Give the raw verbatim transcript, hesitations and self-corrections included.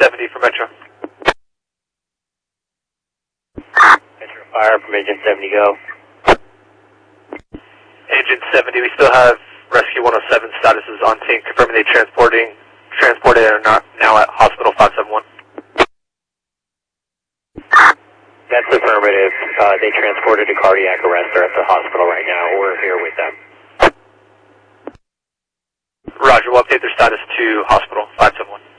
seventy for Metro. Metro Fire from Agent seventy, go. Agent seventy, we still have Rescue one oh seven statuses on scene, confirming they transporting, transported and are not now at Hospital five seven one. That's affirmative. Uh, they transported a cardiac arrest. They're at the hospital right now. We're here with them. Roger, we'll update their status to Hospital five seven one.